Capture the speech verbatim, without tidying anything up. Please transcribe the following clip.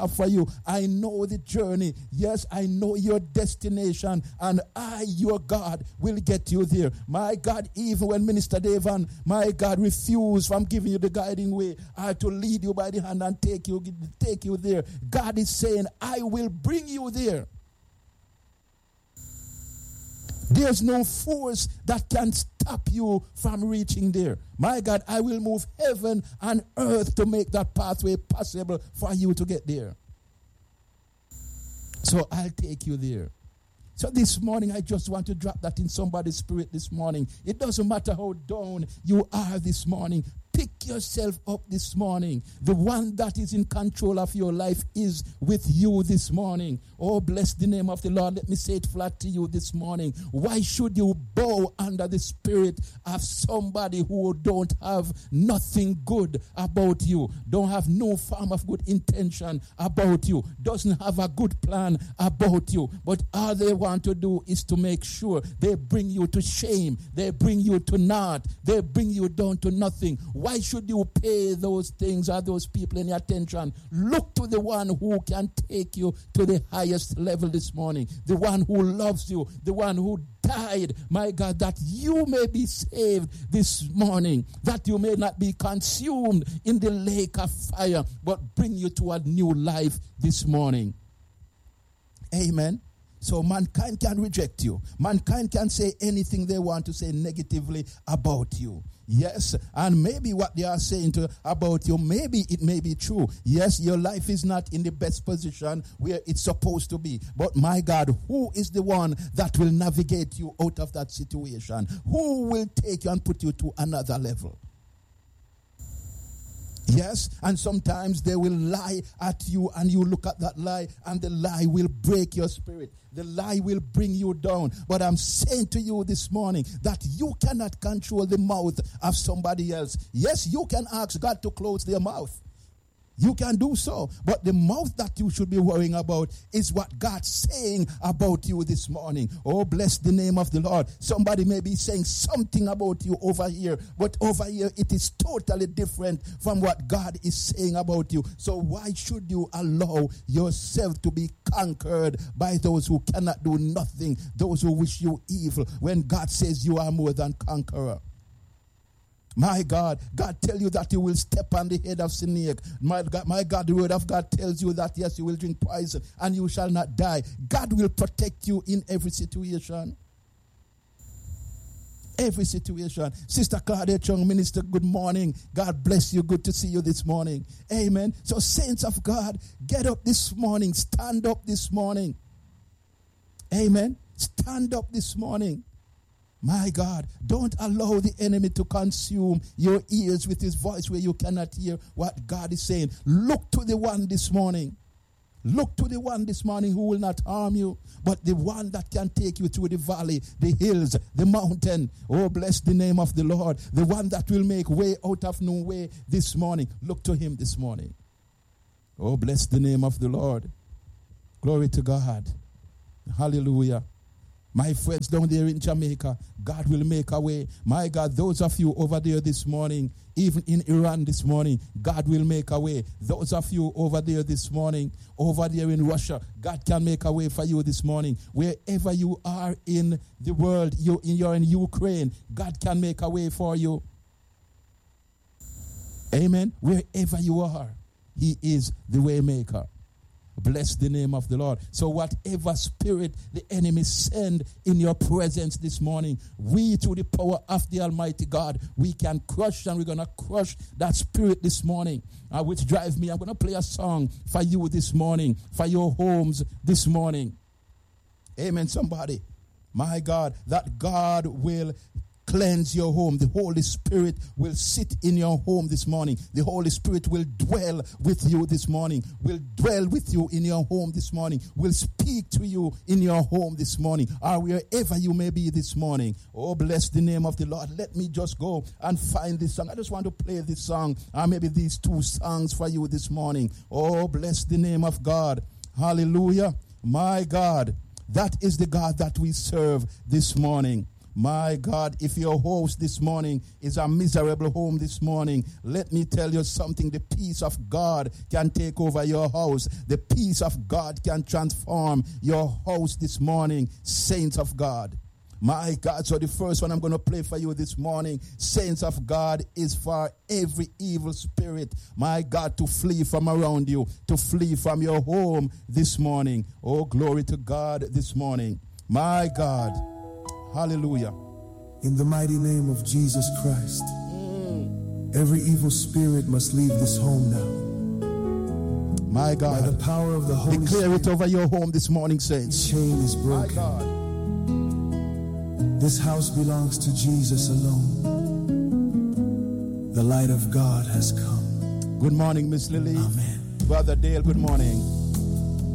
have for you. I know the journey. Yes, I know your destination. And I, your God, will get you there. My God, even when Minister Devan, my God, refused from giving you the guiding way, I had to lead you by the hand and take you, take you there. God is saying, I will bring you there. There's no force that can stop you from reaching there. My God, I will move heaven and earth to make that pathway possible for you to get there. So I'll take you there. So this morning, I just want to drop that in somebody's spirit this morning. It doesn't matter how down you are this morning. Pick yourself up this morning. The one that is in control of your life is with you this morning. Oh, bless the name of the Lord. Let me say it flat to you this morning. Why should you bow under the spirit of somebody who don't have nothing good about you, don't have no form of good intention about you, doesn't have a good plan about you, but all they want to do is to make sure they bring you to shame, they bring you to naught, they bring you down to nothing. Why should you pay those things or those people any attention? Look to the one who can take you to the highest level this morning. The one who loves you. The one who died, my God, that you may be saved this morning. That you may not be consumed in the lake of fire, but bring you to a new life this morning. Amen. So mankind can reject you. Mankind can say anything they want to say negatively about you. Yes, and maybe what they are saying to, about you, maybe it may be true. Yes, your life is not in the best position where it's supposed to be. But my God, who is the one that will navigate you out of that situation? Who will take you and put you to another level? Yes, and sometimes they will lie at you and you look at that lie and the lie will break your spirit. The lie will bring you down. But I'm saying to you this morning that you cannot control the mouth of somebody else. Yes, you can ask God to close their mouth. You can do so. But the mouth that you should be worrying about is what God's saying about you this morning. Oh, bless the name of the Lord. Somebody may be saying something about you over here, but over here it is totally different from what God is saying about you. So why should you allow yourself to be conquered by those who cannot do nothing, those who wish you evil, when God says you are more than conqueror? My God, God tell you that you will step on the head of snake. My God, my God, the word of God tells you that, yes, you will drink poison and you shall not die. God will protect you in every situation. Every situation. Sister Claudia Chung, Minister, good morning. God bless you. Good to see you this morning. Amen. So saints of God, get up this morning. Stand up this morning. Amen. Stand up this morning. My God, don't allow the enemy to consume your ears with his voice where you cannot hear what God is saying. Look to the one this morning. Look to the one this morning who will not harm you, but the one that can take you through the valley, the hills, the mountain. Oh, bless the name of the Lord. The one that will make way out of no way this morning. Look to him this morning. Oh, bless the name of the Lord. Glory to God. Hallelujah. My friends down there in Jamaica, God will make a way. My God, those of you over there this morning, even in Iran this morning, God will make a way. Those of you over there this morning, over there in Russia, God can make a way for you this morning. Wherever you are in the world, you, you're in Ukraine, God can make a way for you. Amen. Wherever you are, he is the way maker. Bless the name of the Lord. So whatever spirit the enemy send in your presence this morning, we, through the power of the Almighty God, we can crush, and we're going to crush that spirit this morning, uh, which drives me. I'm going to play a song for you this morning, for your homes this morning. Amen, somebody. My God, that God will cleanse your home. The Holy Spirit will sit in your home this morning. The Holy Spirit will dwell with you this morning. Will dwell with you in your home this morning. Will speak to you in your home this morning, or wherever you may be this morning. Oh, bless the name of the Lord. Let me just go and find this song. I just want to play this song, or maybe these two songs for you this morning. Oh, bless the name of God. Hallelujah. My God, that is the God that we serve this morning. My God, if your house this morning is a miserable home this morning, let me tell you something. The peace of God can take over your house. The peace of God can transform your house this morning, saints of God. My God, so the first one I'm going to play for you this morning, saints of God, is for every evil spirit, my God, to flee from around you, to flee from your home this morning. Oh, glory to God this morning. My God, hallelujah. In the mighty name of Jesus Christ, mm. every evil spirit must leave this home now. My God, by the power of the Holy declare Spirit, it over your home this morning, saints. The chain is broken. My God. This house belongs to Jesus alone. The light of God has come. Good morning, Miss Lily. Amen. Brother Dale, good morning.